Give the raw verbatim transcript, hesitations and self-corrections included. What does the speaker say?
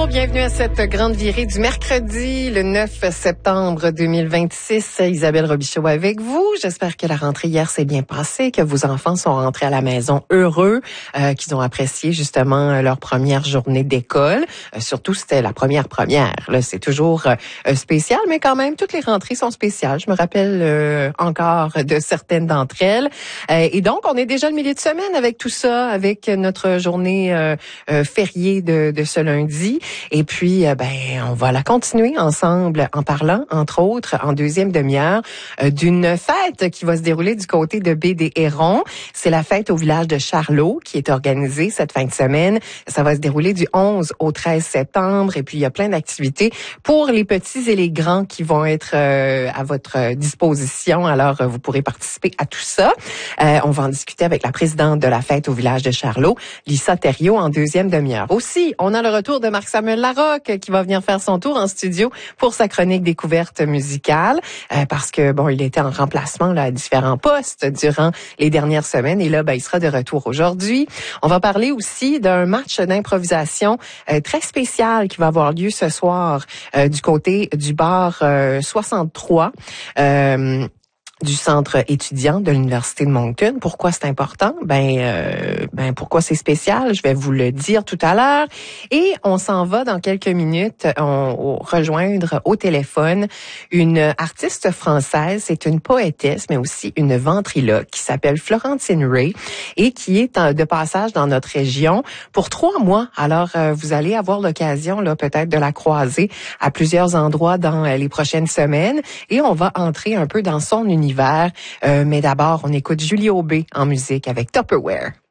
Bonjour, bienvenue à cette grande virée du mercredi, le neuf septembre deux mille vingt-six. Isabelle Robichaud avec vous. J'espère que la rentrée hier s'est bien passée, que vos enfants sont rentrés à la maison heureux, euh, qu'ils ont apprécié justement leur première journée d'école. Euh, surtout, c'était la première première. Là, c'est toujours euh, spécial, mais quand même, toutes les rentrées sont spéciales. Je me rappelle euh, encore de certaines d'entre elles. Euh, et donc, on est déjà le milieu de semaine avec tout ça, avec notre journée euh, euh, fériée de, de ce lundi. Et puis, euh, ben, on va la continuer ensemble en parlant, entre autres, en deuxième demi-heure, euh, d'une fête qui va se dérouler du côté de Baie-des-Hérons. C'est la fête au village de Charlot qui est organisée cette fin de semaine. Ça va se dérouler du onze au treize septembre. Et puis, il y a plein d'activités pour les petits et les grands qui vont être euh, à votre disposition. Alors, euh, vous pourrez participer à tout ça. Euh, on va en discuter avec la présidente de la fête au village de Charlot, Lisa Thériault, en deuxième demi-heure. Aussi, on a le retour de Marc-Samuel Larocque qui va venir faire son tour en studio pour sa chronique découverte musicale euh, parce que bon, il était en remplacement là, à différents postes durant les dernières semaines et là, ben, il sera de retour aujourd'hui. On va parler aussi d'un match d'improvisation euh, très spécial qui va avoir lieu ce soir euh, du côté du bar euh, soixante-trois. Euh, du centre étudiant de l'Université de Moncton. Pourquoi c'est important? Ben, euh, ben pourquoi c'est spécial? Je vais vous le dire tout à l'heure. Et on s'en va dans quelques minutes on, on, rejoindre au téléphone une artiste française. C'est une poétesse, mais aussi une ventriloque qui s'appelle Florentine Ray et qui est de passage dans notre région pour trois mois. Alors, euh, vous allez avoir l'occasion là peut-être de la croiser à plusieurs endroits dans euh, les prochaines semaines et on va entrer un peu dans son univers. Euh, mais d'abord, on écoute Julie Aubé en musique avec Tupperware.